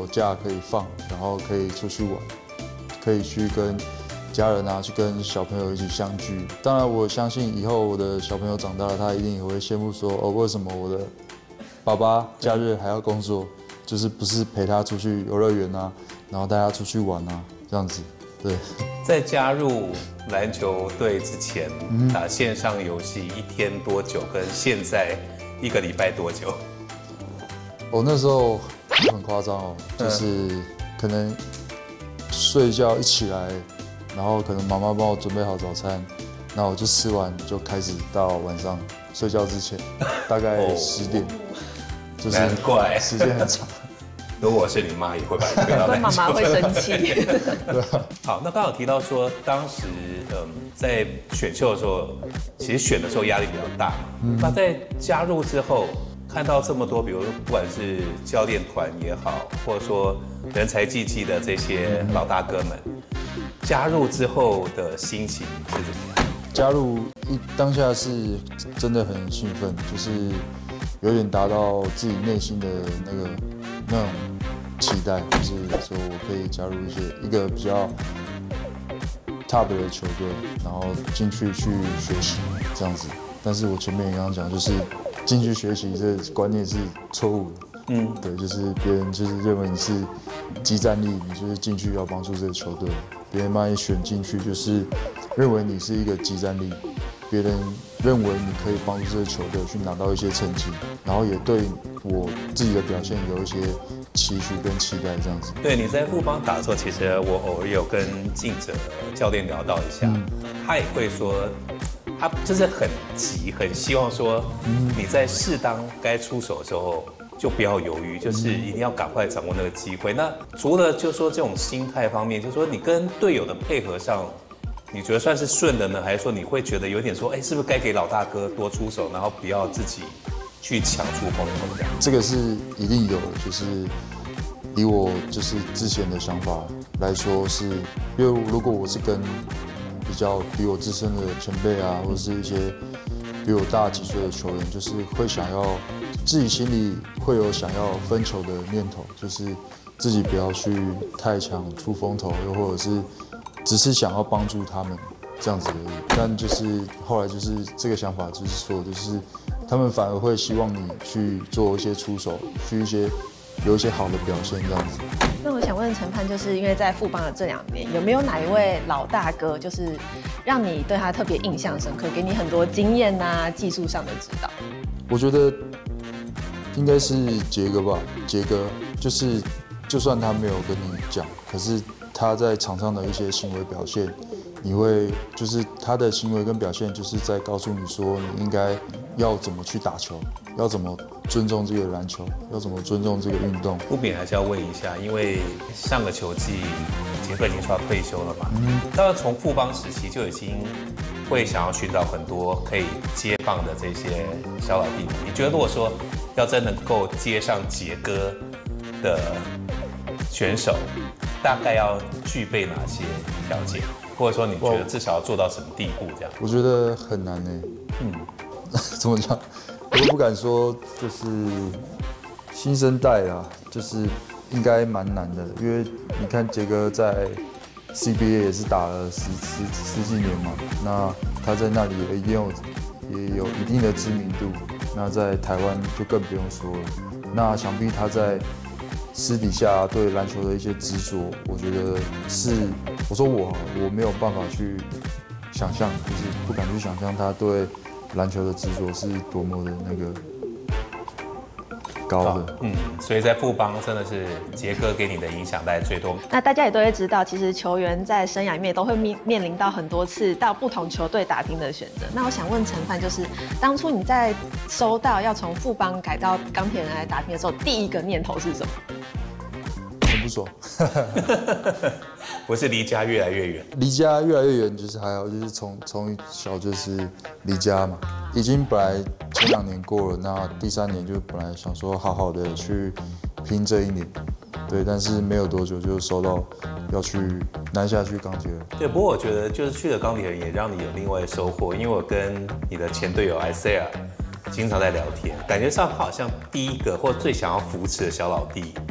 假可以放，然后可以出去玩，可以去跟家人啊，去跟小朋友一起相聚。当然，我相信以后我的小朋友长大了，他一定也会羡慕说，哦，为什么我的爸爸假日还要工作？就是不是陪他出去游乐园啊，然后带他出去玩啊，这样子。对。 在加入篮球队之前，打线上游戏一天多久？跟现在1个礼拜多久？ 我那时候很夸张哦，就是可能睡觉一起来，然后可能妈妈帮我准备好早餐，然后我就吃完就开始到晚上睡觉之前，大概10点，就是难怪时间很长。 如果我是你妈，也会把你推到篮球。 妈妈会生气。 好，那刚好提到说，当时在选秀的时候，其实选的时候压力比较大嘛。那在加入之后，看到这么多，比如不管是教练团也好，或者说人才济济的这些老大哥们，加入之后的心情是怎么样？ 加入当下是真的很兴奋，就是有点达到自己内心的那种期待，就是说我可以加入一个比较 top 的球队，然后进去学习这样子。但是我前面也刚刚讲，就是进去学习这个观念是错误的。对，就是别人就是认为你是即战力，你就是进去要帮助这个球队。别人把你选进去，就是认为你是一个即战力，别人认为你可以帮助这个球队去拿到一些成绩，然后也对我自己的表现有一些期许跟期待，这样子。 对，你在富邦打的时候，其实我偶尔有跟记者教练聊到一下，他也会说，他就是很急，很希望说你在适当该出手的时候就不要犹豫，就是一定要赶快掌握那个机会。那除了就说这种心态方面，就是说你跟队友的配合上，你觉得算是顺的呢，还是说你会觉得有点说，哎，是不是该给老大哥多出手，然后不要自己去抢出风头这样？ 这个是一定有的，就是以我就是之前的想法来说是，因为如果我是跟比我资深的前辈啊，或者是一些比我大几岁的球员，就是会想要自己心里会有想要分球的念头，就是自己不要去太抢出风头，又或者是只是想要帮助他们这样子而已。但就是后来就是这个想法就是说，就是他们反而会希望你去做一些出手，去有一些好的表现这样子。 那我想问陈盼，就是因为在富邦的这2年，有没有哪一位老大哥，就是让你对他特别印象深刻，给你很多经验啊、技术上的指导？ 我觉得应该是杰哥吧。杰哥就是就算他没有跟你讲，可是他在场上的一些行为表现，你会就是他的行为跟表现，就是在告诉你说你应该要怎么去打球，要怎么尊重这个篮球，要怎么尊重这个运动。 不免还是要问一下，因为上个球季杰克已经说要退休了嘛，当然从富邦时期就已经会想要寻找很多可以接棒的这些小老弟。你觉得如果说要真能够接上杰哥的选手，大概要具备哪些条件？或者说你觉得至少要做到什么地步？这样？ 我觉得很难呢。怎么讲？我都不敢说，就是新生代啦，就是应该蛮难的，因为你看杰哥在 CBA 也是打了十几年嘛，那他在那里也有一定的知名度，那在台湾就更不用说了。那想必他在私底下对篮球的一些执着，我觉得是，我说我没有办法去想象，就是不敢去想象他对篮球的执着是多么的那个高的。 所以在富邦真的是杰哥给你的影响大概最多。 那大家也都会知道，其实球员在生涯里面都会面临到很多次到不同球队打拼的选择。那我想问陈盼，就是当初你在收到要从富邦改到钢铁人来打拼的时候，第一个念头是什么？ 很不爽。 不是离家越来越远， 离家越来越远，就是还好，就是从小就是离家嘛，已经本来前2年过了，那第3年就本来想说好好的去拼这1年，对，但是没有多久就收到要去南下去钢铁人。 对，不过我觉得就是去了钢铁人也让你有另外的收获，因为我跟你的前队友 Isaiah 经常在聊天，感觉上他好像第一个或最想要扶持的小老弟，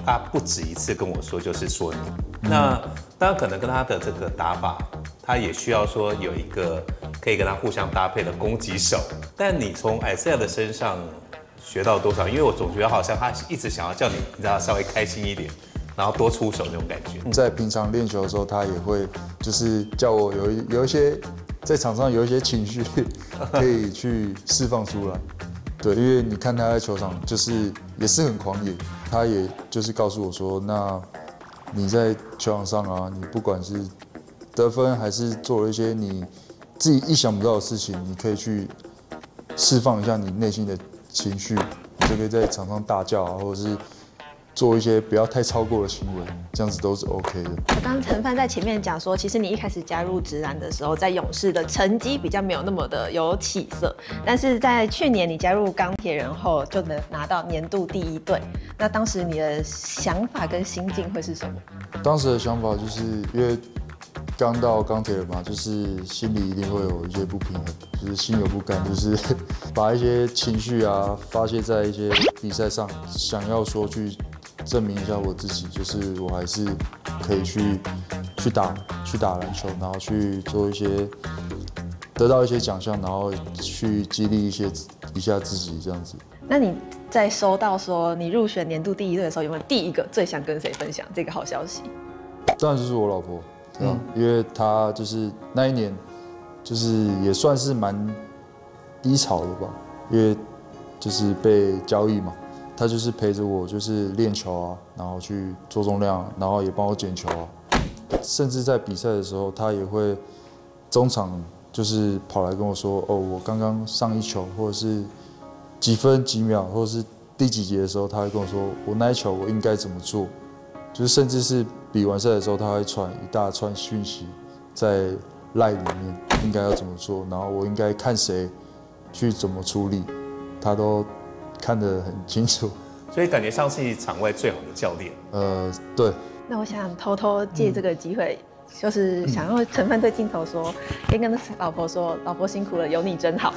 他不止一次跟我说，就是说你。那当然可能跟他的这个打法，他也需要说有一个可以跟他互相搭配的攻击手。但你从Isaiah的身上学到多少？因为我总觉得好像他一直想要叫你，你知道稍微开心一点，然后多出手那种感觉。 在平常练球的时候，他也会就是叫我有一些在场上有一些情绪可以去释放出来。对，因为你看他在球场就是也是很狂野，他也就是告诉我说，那你在球场上啊，你不管是得分还是做了一些你自己意想不到的事情，你可以去释放一下你内心的情绪，你就可以在场上大叫啊，或者是做一些不要太超过的行为，这样子都是 OK 的。 刚刚陈范在前面讲说，其实你一开始加入职篮的时候，在勇士的成绩比较没有那么的有起色，但是在去年你加入钢铁人后，就能拿到年度第1队。那当时你的想法跟心境会是什么？ 当时的想法就是因为刚到钢铁人嘛，就是心里一定会有一些不平衡，就是心有不甘，就是把一些情绪啊发泄在一些比赛上，想要说去证明一下我自己，就是我还是可以去打篮球，然后去做一些得到一些奖项，然后去激励一下自己这样子。 那你在收到说你入选年度第1队的时候，有没有第一个最想跟谁分享这个好消息？ 当然就是我老婆，对吧？因为她就是那一年，就是也算是蛮低潮的吧，因为就是被交易嘛。他就是陪着我，就是练球啊，然后去做重量，然后也帮我捡球啊，甚至在比赛的时候，他也会中场就是跑来跟我说，哦，我刚刚上一球，或者是几分几秒，或者是第几节的时候，他会跟我说，我那一球我应该怎么做，就是甚至是比完赛的时候，他会传一大串讯息在LINE里面，应该要怎么做，然后我应该看谁去怎么处理，他都看得很清楚， 所以感觉上是场外最好的教练。 对。 那我想偷偷借这个机会，就是想要陈范对镜头说，先跟老婆说，老婆辛苦了，有你真好。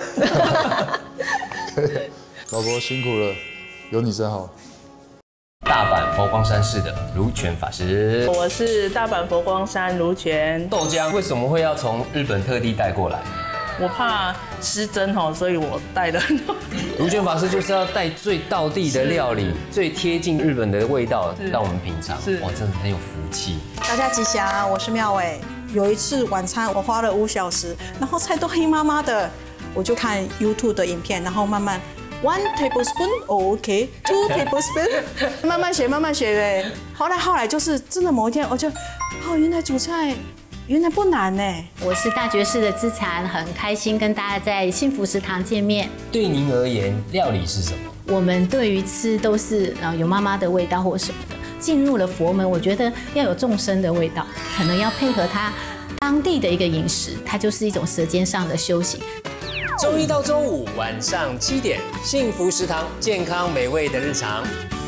老婆辛苦了，有你真好。 大阪佛光山市的如泉法师， 我是大阪佛光山如泉。 豆浆为什么会要从日本特地带过来？ 我怕失真哦，所以我带了很多。 如泉法师就是要带最道地的料理，最贴近日本的味道，让我们品尝。哇，真的很有福气。 大家吉祥，我是妙伟。有一次晚餐我花了5小时，然后菜都黑麻麻的，我就看 YouTube 的影片，然后慢慢 1 tablespoon OK 2 tablespoon 慢慢学呗。后来就是真的某一天，我就原来煮菜原来不难呢。 我是大觉寺的资产，很开心跟大家在幸福食堂见面。 对您而言，料理是什么？ 我们对于吃都是有妈妈的味道或什么的。进入了佛门，我觉得要有众生的味道，可能要配合它当地的一个饮食，它就是一种舌尖上的修行。 周1到周5晚上7点，幸福食堂，健康美味的日常。